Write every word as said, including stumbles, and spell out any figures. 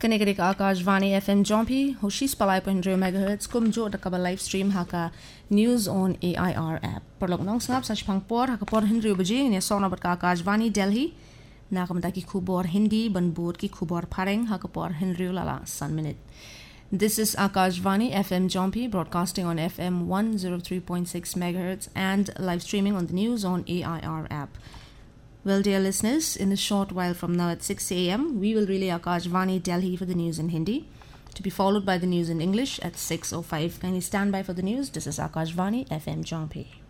Kanigarik Akashvani F M Jompi, Hoshis Palai point zero megahertz, Kumjo Dakaba live stream haka news on A I R app. Perlok nong snap sach pangpor haka por Henry Ubajing ne sona bat ka Akashvani Delhi. Nakamata ki khubor Hindi banbur ki khubor Pareng haka por Henry Lala Sun Minute. This is Akashvani F M Jompi broadcasting on F M one oh three point six megahertz and live streaming on the news on A I R app. Well, dear listeners, in a short while from now at six a.m., we will relay Akashvani Delhi for the news in Hindi, to be followed by the news in English at six oh five. Kindly stand by for the news. This is Akashvani F M Jompi.